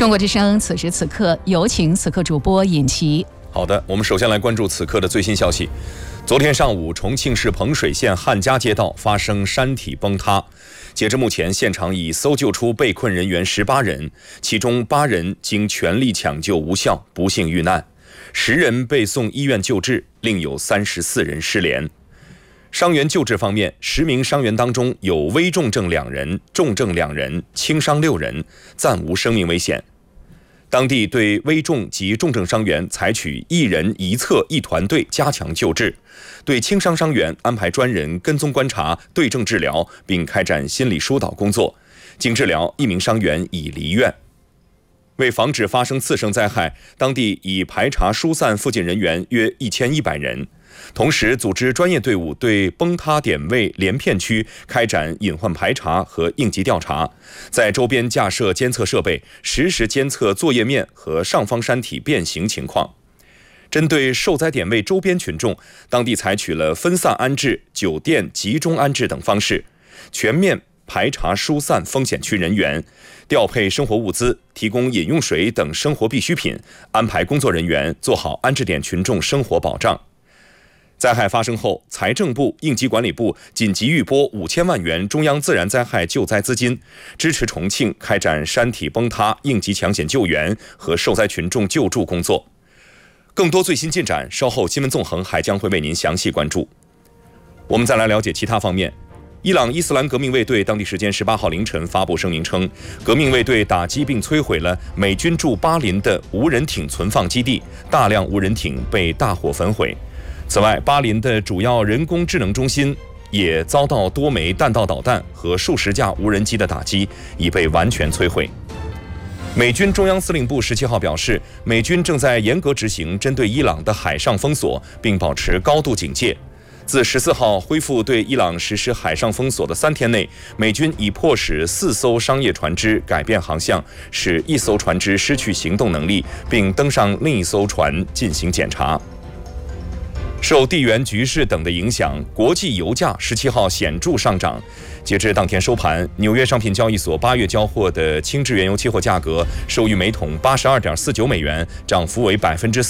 中国之声此时此刻有请此刻主播尹奇。 好的，我们首先来关注此刻的最新消息。昨天上午，重庆市彭水县汉家街道发生山体崩塌，截至目前，现场已搜救出被困人员18人，其中8人经全力抢救无效，不幸遇难，10人被送医院救治，另有34人失联。伤员救治方面，10名伤员当中有危重症2人、重症2人、轻伤6人，暂无生命危险。当地对危重及重症伤员采取1人1侧1团队加强救治，对轻伤伤员安排专人跟踪观察、对症治疗，并开展心理疏导工作。经治疗，1名伤员已离院。为防止发生次生灾害，当地已排查疏散附近人员约1100人，同时组织专业队伍对崩塌点位连片区开展隐患排查和应急调查，在周边架设监测设备，实时监测作业面和上方山体变形情况。针对受灾点位周边群众，当地采取了分散安置、酒店集中安置等方式，全面排查疏散风险区人员，调配生活物资，提供饮用水等生活必需品，安排工作人员做好安置点群众生活保障。灾害发生后，财政部、应急管理部紧急预拨5000万元中央自然灾害救灾资金，支持重庆开展山体崩塌应急抢险救援和受灾群众救助工作。更多最新进展，稍后新闻纵横还将会为您详细关注。我们再来了解其他方面。伊朗伊斯兰革命卫队当地时间18号凌晨发布声明称，革命卫队打击并摧毁了美军驻巴林的无人艇存放基地，大量无人艇被大火焚毁。此外，巴林的主要人工智能中心也遭到多枚弹道导弹和数十架无人机的打击，已被完全摧毁。美军中央司令部17号表示，美军正在严格执行针对伊朗的海上封锁，并保持高度警戒。自14号恢复对伊朗实施海上封锁的3天内，美军已迫使4艘商业船只改变航向，使1艘船只失去行动能力，并登上另1艘船进行检查。受地缘局势等的影响，国际油价17号显著上涨。截至当天收盘，纽约商品交易所8月交货的轻质原油期货价格收于每桶82.49美元，涨幅为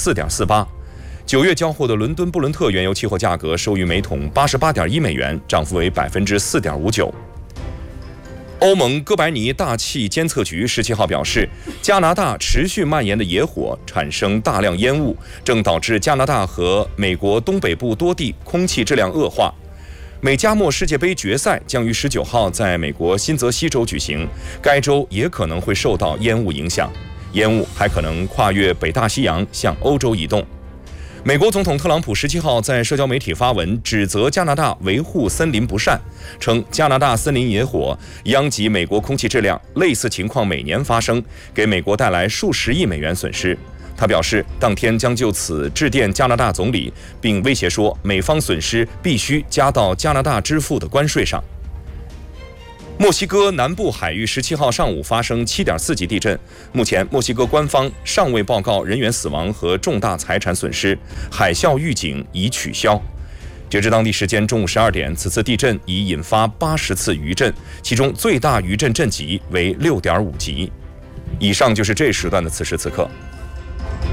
4.48%。9月交货的伦敦布伦特原油期货价格收于每桶88.1美元，涨幅为4.59%。欧盟哥白尼大气监测局17号表示，加拿大持续蔓延的野火产生大量烟雾，正导致加拿大和美国东北部多地空气质量恶化。美加墨世界杯决赛将于19号在美国新泽西州举行，该州也可能会受到烟雾影响，烟雾还可能跨越北大西洋向欧洲移动。美国总统特朗普17号在社交媒体发文，指责加拿大维护森林不善，称加拿大森林野火殃及美国空气质量，类似情况每年发生，给美国带来数十亿美元损失。他表示，当天将就此致电加拿大总理，并威胁说，美方损失必须加到加拿大支付的关税上。墨西哥南部海域17号上午发生7.4级地震，目前墨西哥官方尚未报告人员死亡和重大财产损失，海啸预警已取消。截至当地时间中午12点，此次地震已引发80次余震，其中最大余震震级为6.5级。以上就是这时段的此时此刻。